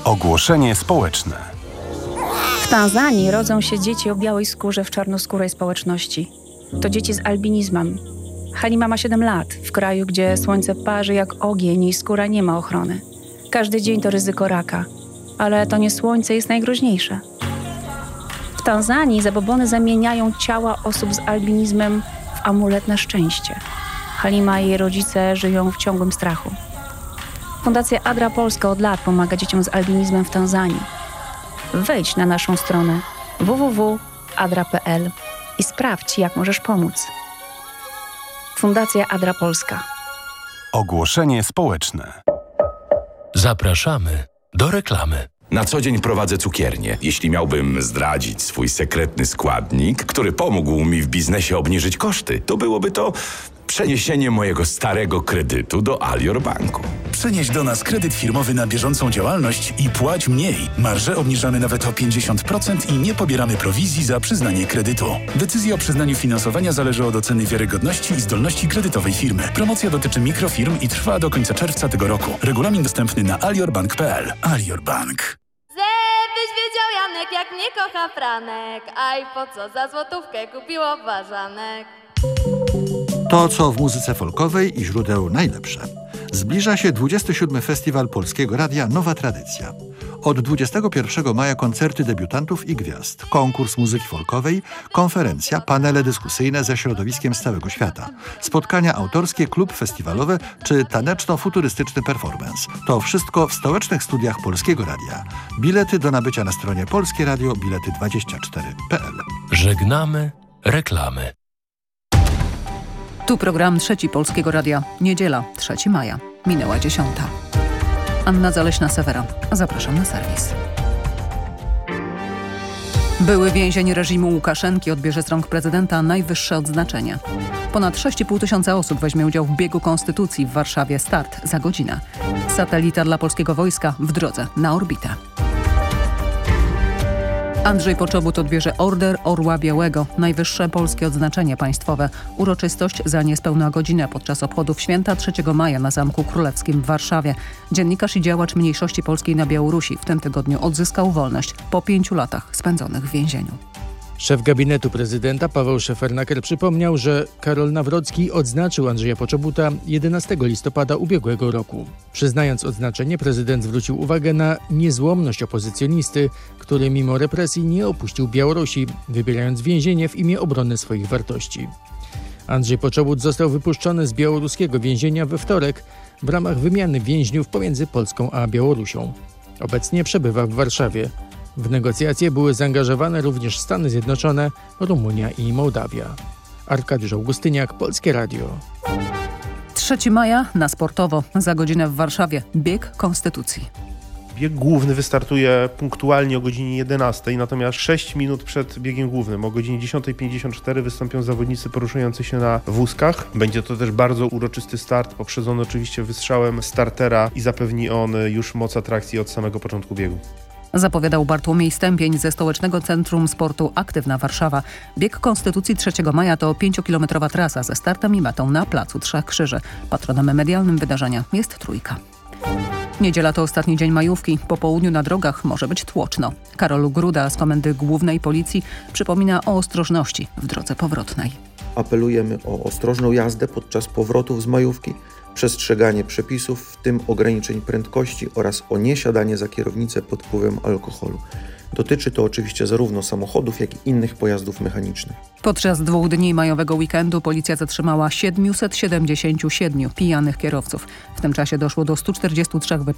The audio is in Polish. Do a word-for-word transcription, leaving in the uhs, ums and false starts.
Ogłoszenie społeczne. W Tanzanii rodzą się dzieci o białej skórze w czarnoskórej społeczności. To dzieci z albinizmem. Halima ma siedem lat, w kraju, gdzie słońce parzy jak ogień i skóra nie ma ochrony. Każdy dzień to ryzyko raka, ale to nie słońce jest najgroźniejsze. W Tanzanii zabobony zamieniają ciała osób z albinizmem w amulet na szczęście. Halima i jej rodzice żyją w ciągłym strachu. Fundacja Adra Polska od lat pomaga dzieciom z albinizmem w Tanzanii. Wejdź na naszą stronę w w w kropka adra kropka p l i sprawdź, jak możesz pomóc. Fundacja Adra Polska. Ogłoszenie społeczne. Zapraszamy do reklamy. Na co dzień prowadzę cukiernię. Jeśli miałbym zdradzić swój sekretny składnik, który pomógł mi w biznesie obniżyć koszty, to byłoby to przeniesienie mojego starego kredytu do Alior Banku. Przenieś do nas kredyt firmowy na bieżącą działalność i płać mniej. Marże obniżamy nawet o pięćdziesiąt procent i nie pobieramy prowizji za przyznanie kredytu. Decyzja o przyznaniu finansowania zależy od oceny wiarygodności i zdolności kredytowej firmy. Promocja dotyczy mikrofirm i trwa do końca czerwca tego roku. Regulamin dostępny na aliorbank kropka p l. Alior Bank. Żebyś wiedział, Janek, jak mnie kocha Franek. Aj, po co za złotówkę kupiło ważanek. To, co w muzyce folkowej i źródeł najlepsze. Zbliża się dwudziesty siódmy Festiwal Polskiego Radia Nowa Tradycja. Od dwudziestego pierwszego maja koncerty debiutantów i gwiazd, konkurs muzyki folkowej, konferencja, panele dyskusyjne ze środowiskiem z całego świata, spotkania autorskie, klub festiwalowy czy taneczno-futurystyczny performance. To wszystko w stołecznych studiach Polskiego Radia. Bilety do nabycia na stronie Polskie Radio Bilety dwadzieścia cztery kropka p l. Żegnamy reklamy. Tu program Trzeci Polskiego Radia. Niedziela, trzeciego maja. Minęła dziesiąta. Anna Zaleśna-Sewera. Zapraszam na serwis. Były więzień reżimu Łukaszenki odbierze z rąk prezydenta najwyższe odznaczenie. Ponad sześć i pół tysiąca osób weźmie udział w biegu Konstytucji w Warszawie. Start za godzinę. Satelita dla polskiego wojska w drodze na orbitę. Andrzej Poczobut odbierze Order Orła Białego, najwyższe polskie odznaczenie państwowe. Uroczystość za niespełna godzinę podczas obchodów święta trzeciego maja na Zamku Królewskim w Warszawie. Dziennikarz i działacz mniejszości polskiej na Białorusi w tym tygodniu odzyskał wolność po pięciu latach spędzonych w więzieniu. Szef gabinetu prezydenta Paweł Szefernaker przypomniał, że Karol Nawrocki odznaczył Andrzeja Poczobuta jedenastego listopada ubiegłego roku. Przyznając odznaczenie, prezydent zwrócił uwagę na niezłomność opozycjonisty, który mimo represji nie opuścił Białorusi, wybierając więzienie w imię obrony swoich wartości. Andrzej Poczobut został wypuszczony z białoruskiego więzienia we wtorek w ramach wymiany więźniów pomiędzy Polską a Białorusią. Obecnie przebywa w Warszawie. W negocjacje były zaangażowane również Stany Zjednoczone, Rumunia i Mołdawia. Arkadiusz Augustyniak, Polskie Radio. trzeciego maja na sportowo. Za godzinę w Warszawie. Bieg Konstytucji. Bieg główny wystartuje punktualnie o godzinie jedenastej, natomiast sześć minut przed biegiem głównym o godzinie dziesiąta pięćdziesiąt cztery wystąpią zawodnicy poruszający się na wózkach. Będzie to też bardzo uroczysty start, poprzedzony oczywiście wystrzałem startera i zapewni on już moc atrakcji od samego początku biegu. Zapowiadał Bartłomiej Stępień ze Stołecznego Centrum Sportu Aktywna Warszawa. Bieg Konstytucji trzeciego maja to pięciokilometrowa trasa ze startem i metą na Placu Trzech Krzyży. Patronem medialnym wydarzenia jest Trójka. Niedziela to ostatni dzień majówki. Po południu na drogach może być tłoczno. Karol Gruda z Komendy Głównej Policji przypomina o ostrożności w drodze powrotnej. Apelujemy o ostrożną jazdę podczas powrotów z majówki, przestrzeganie przepisów, w tym ograniczeń prędkości oraz o niesiadanie za kierownicę pod wpływem alkoholu. Dotyczy to oczywiście zarówno samochodów, jak i innych pojazdów mechanicznych. Podczas dwóch dni majowego weekendu policja zatrzymała siedemset siedemdziesiąt siedem pijanych kierowców. W tym czasie doszło do stu czterdziestu trzech wypadków.